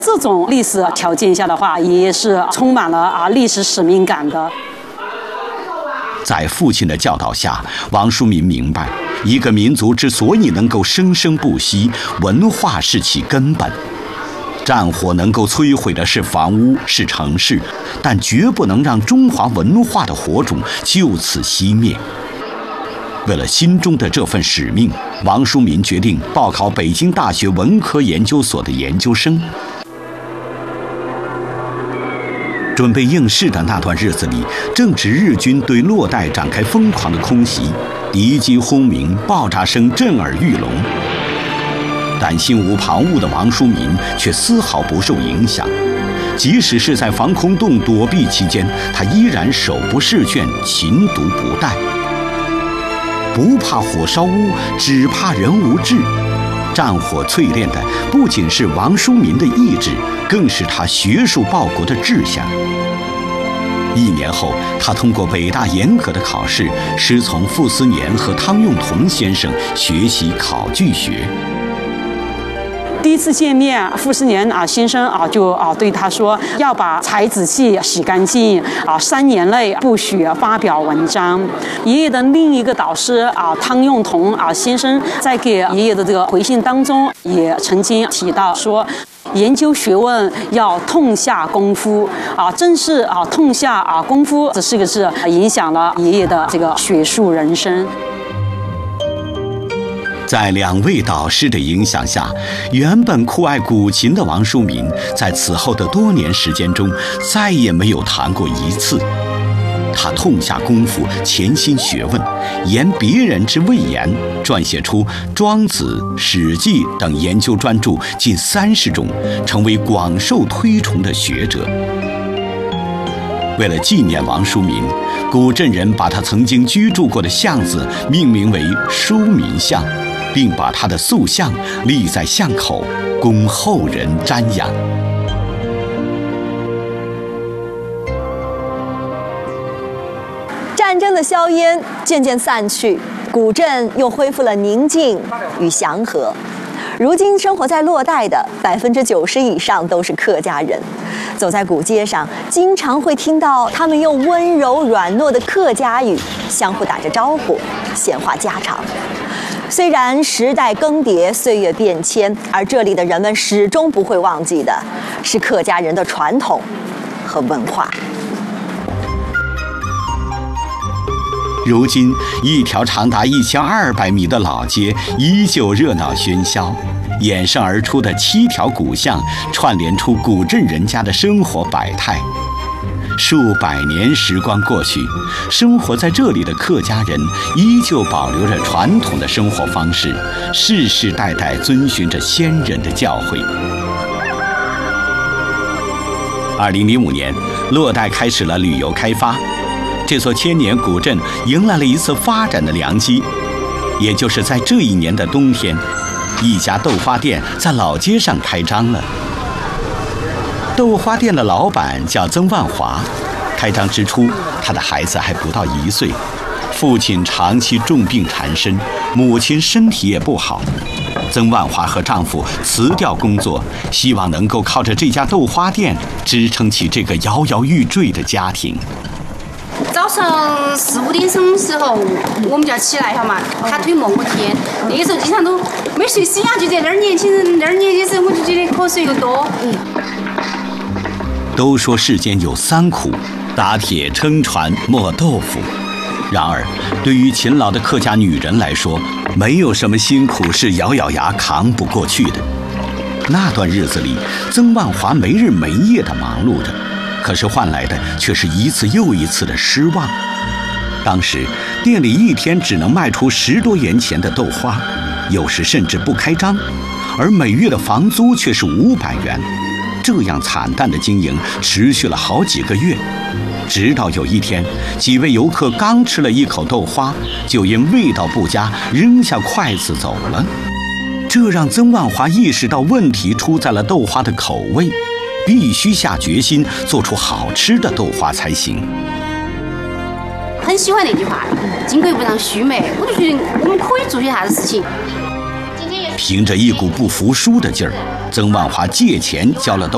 这种历史条件下的话，爷爷是充满了历史使命感的。 在父亲的教导下，王叔民明白，一个民族之所以能够生生不息，文化是其根本。战火能够摧毁的是房屋，是城市，但绝不能让中华文化的火种就此熄灭。为了心中的这份使命，王叔民决定报考北京大学文科研究所的研究生。准备应试的那段日子里，正值日军对洛带展开疯狂的空袭，敌机轰鸣，爆炸声震耳欲聋。但心无旁骛的王叔民却丝毫不受影响，即使是在防空洞躲避期间，他依然手不释卷，勤读不怠。不怕火烧屋，只怕人无志。战火淬炼的不仅是王叔民的意志，更是他学术报国的志向。1年后，他通过北大严格的考试，师从傅斯年和汤用彤先生学习考据学。 第一次见面，傅斯年先生就对他说，要把才子气洗干净，3年内不许发表文章。爷爷的另一个导师汤用彤先生在给爷爷的这个回信当中，也曾经提到说，研究学问要痛下功夫正是痛下功夫这4个字影响了爷爷的这个学术人生。 在2位导师的影响下，原本酷爱古琴的王叔民，在此后的多年时间中，再也没有弹过1次。他痛下功夫，潜心学问，言别人之未言，撰写出《庄子》《史记》等研究专著近30种，成为广受推崇的学者。为了纪念王叔民，古镇人把他曾经居住过的巷子命名为叔民巷，并把他的塑像立在巷口，供后人瞻仰。 战争的硝烟渐渐散去，古镇又恢复了宁静与祥和。如今生活在洛带的90%以上都是客家人，走在古街上，经常会听到他们用温柔软糯的客家语相互打着招呼，闲话家常。虽然时代更迭，岁月变迁，而这里的人们始终不会忘记的是客家人的传统和文化。 如今，一条长达1200米的老街依旧热闹喧嚣，衍生而出的7条古巷串联出古镇人家的生活百态。数百年时光过去，生活在这里的客家人依旧保留着传统的生活方式，世世代代遵循着先人的教诲。2005年，洛带开始了旅游开发，这座千年古镇迎来了一次发展的良机。也就是在这一年的冬天，一家豆花店在老街上开张了。豆花店的老板叫曾万华，开张之初，他的孩子还不到1岁，父亲长期重病缠身，母亲身体也不好。曾万华和丈夫辞掉工作，希望能够靠着这家豆花店支撑起这个摇摇欲坠的家庭。 早上4、5点钟的时候，我们就要起来哈嘛，他推磨我天，那个时候经常都没睡醒啊，就在那儿年轻人那儿年纪时候，我就觉得瞌睡又多。 都说世间有3苦，打铁、撑船、磨豆腐。然而，对于勤劳的客家女人来说，没有什么辛苦是咬咬牙扛不过去的。那段日子里，曾万华没日没夜地忙碌着，可是换来的却是一次又一次的失望。当时，店里一天只能卖出10多元钱的豆花，有时甚至不开张，而每月的房租却是500元。这样惨淡的经营持续了好几个月，直到有一天，几位游客刚吃了一口豆花，就因味道不佳扔下筷子走了。这让曾万华意识到问题出在了豆花的口味，必须下决心做出好吃的豆花才行。 很喜欢那句话，金贵不让须眉，我就觉得我们可以做些啥子事情。 凭着一股不服输的劲儿，曾万华借钱交了豆